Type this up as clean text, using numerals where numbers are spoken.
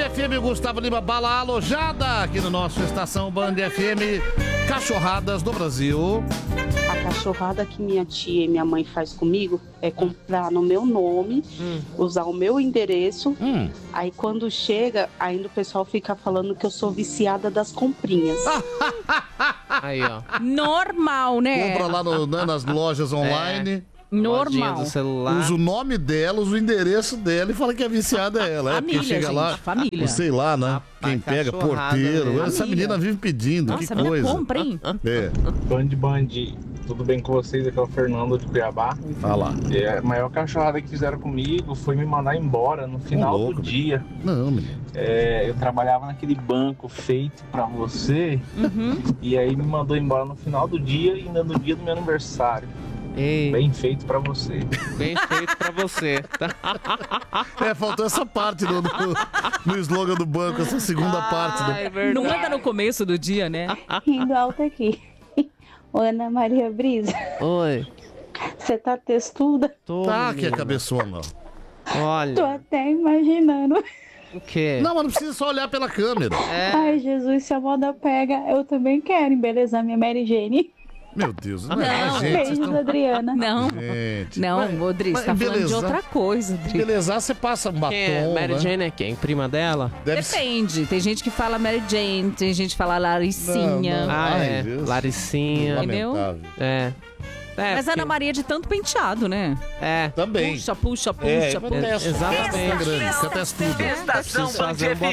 FM, Gustavo Lima, bala alojada aqui no nosso Estação Band FM, Cachorradas do Brasil. A cachorrada que minha tia e minha mãe faz comigo é comprar no meu nome, usar o meu endereço. Aí quando chega, ainda o pessoal fica falando que eu sou viciada das comprinhas. Aí, ó. Normal, né? Compra lá nas lojas online. Normal. Do celular. Usa o nome dela, usa o endereço dela e fala que a viciada é ela. Família, porque chega gente, lá, família. sei lá, né? Quem pega, porteiro. mesmo. Essa menina vive pedindo, Nossa, que a menina coisa. compra, hein? É, Band, tudo bem com vocês? Aqui é o Fernando de Cuiabá. olha lá. A maior cachorrada que fizeram comigo foi me mandar embora no final louco, do dia. Não, menino. Eu trabalhava naquele banco feito pra você e aí me mandou embora no final do dia e ainda no dia do meu aniversário. Ei, Bem feito pra você. bem feito pra você. Faltou essa parte no slogan do banco, essa segunda parte. É verdade. Não anda no começo do dia, né? Rindo alto aqui. Ô, Ana Maria Brisa, Oi. você tá textuda? Tô, Tá aqui a menina. cabeçona. Tô Olha. até imaginando. O quê? Não, mas não precisa só olhar pela câmera. Ai, Jesus, se a moda pega, eu também quero embelezar minha Mary Jane. Meu Deus, não, Não. gente, vocês Beijo da estão... Adriana. Não, Gente, não, Rodrigo, mas você tá falando de embelezar- outra coisa, Rodrigo. Embelezar, você passa um batom, Quem é? Mary né? Jane é quem? Prima dela? Deve ser... Depende, tem gente que fala Mary Jane, tem gente que fala Laricinha. Não, não. Ah, Ai, é. Deus. Laricinha. Entendeu? Lamentável. É. Mas Ana Maria é de tanto penteado, né? É. Também. Puxa, puxa, puxa, É, puxa. exatamente. Exatamente. Grande, fica testudo. Preciso fazer um